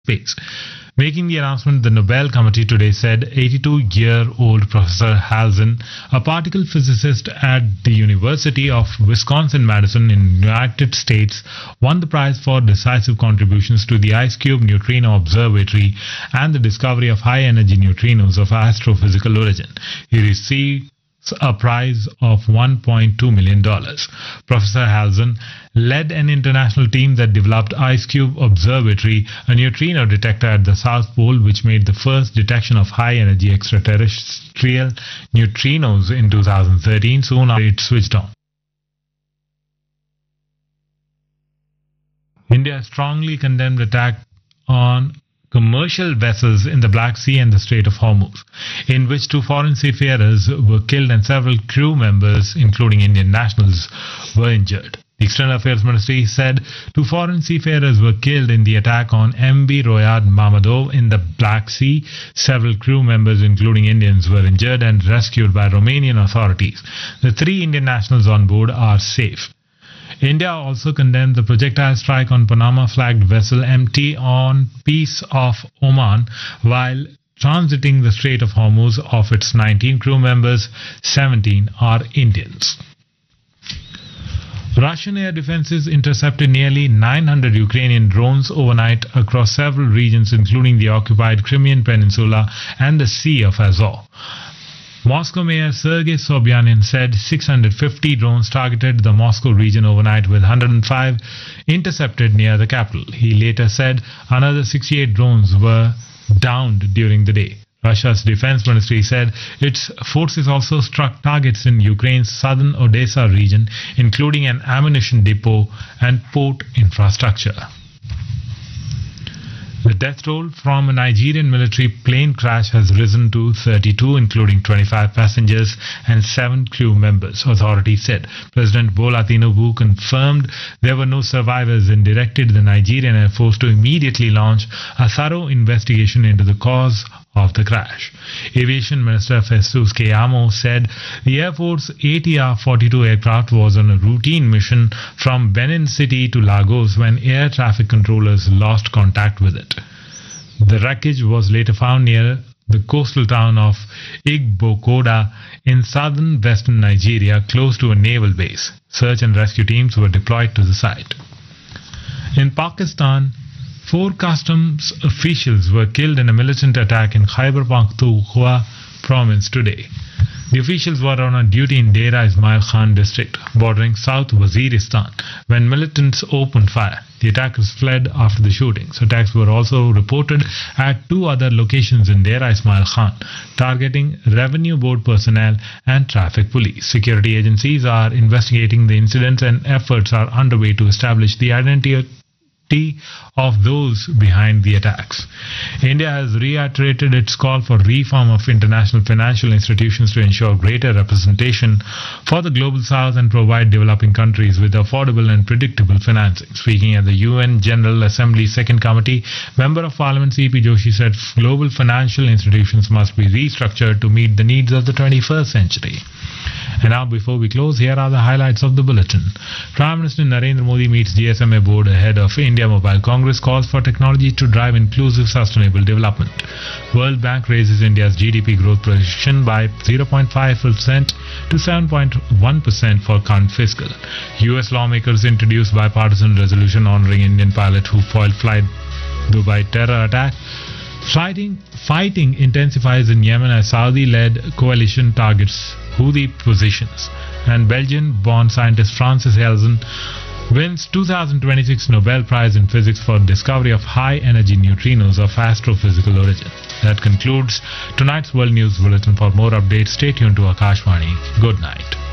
space. Making the announcement, the Nobel Committee today said 82-year-old Professor Halzen, a particle physicist at the University of Wisconsin-Madison in the United States, won the prize for decisive contributions to the IceCube Neutrino Observatory and the discovery of high-energy neutrinos of astrophysical origin. He received a prize of $1.2 million. Professor Halzen led an international team that developed IceCube Observatory, a neutrino detector at the South Pole, which made the first detection of high-energy extraterrestrial neutrinos in 2013, soon after it switched on. India strongly condemned attack on commercial vessels in the Black Sea and the Strait of Hormuz, in which 2 foreign seafarers were killed and several crew members, including Indian nationals, were injured. The External Affairs Ministry said 2 foreign seafarers were killed in the attack on MV Royad Mamadov in the Black Sea. Several crew members, including Indians, were injured and rescued by Romanian authorities. The 3 Indian nationals on board are safe. India also condemned the projectile strike on Panama-flagged vessel MT on Peace of Oman while transiting the Strait of Hormuz. Of its 19 crew members, 17 are Indians. Russian air defenses intercepted nearly 900 Ukrainian drones overnight across several regions, including the occupied Crimean Peninsula and the Sea of Azov. Moscow Mayor Sergei Sobyanin said 650 drones targeted the Moscow region overnight, with 105 intercepted near the capital. He later said another 68 drones were downed during the day. Russia's defense ministry said its forces also struck targets in Ukraine's southern Odessa region, including an ammunition depot and port infrastructure. The death toll from a Nigerian military plane crash has risen to 32, including 25 passengers and 7 crew members, authorities said. President Bola Tinubu confirmed there were no survivors and directed the Nigerian Air Force to immediately launch a thorough investigation into the cause of the crash. Aviation Minister Festus Keyamo said the Air Force ATR-42 aircraft was on a routine mission from Benin City to Lagos when air traffic controllers lost contact with it. The wreckage was later found near the coastal town of Igbokoda in southern western Nigeria, close to a naval base. Search and rescue teams were deployed to the site. In Pakistan, 4 customs officials were killed in a militant attack in Khyber Pakhtunkhwa province today. The officials were on a duty in Dera Ismail Khan district, bordering South Waziristan, when militants opened fire. The attackers fled after the shootings. Attacks were also reported at 2 other locations in Dera Ismail Khan, targeting Revenue Board personnel and traffic police. Security agencies are investigating the incidents and efforts are underway to establish the identity of those behind the attacks. India has reiterated its call for reform of international financial institutions to ensure greater representation for the global south and provide developing countries with affordable and predictable financing. Speaking at the UN General Assembly's Second Committee, Member of Parliament C.P. Joshi said global financial institutions must be restructured to meet the needs of the 21st century. And now, before we close, here are the highlights of the bulletin. Prime Minister Narendra Modi meets GSMA board ahead of India Mobile Congress, calls for technology to drive inclusive, sustainable development. World Bank raises India's GDP growth projection by 0.5% to 7.1% for current fiscal. US lawmakers introduce bipartisan resolution honoring Indian pilot who foiled flight Dubai terror attack. Fighting intensifies in Yemen as Saudi-led coalition targets Houthi positions. And Belgian-born scientist Francis Halzen wins 2026 Nobel Prize in Physics for discovery of high-energy neutrinos of astrophysical origin. That concludes tonight's World News Bulletin. For more updates, stay tuned to Akashvani. Good night.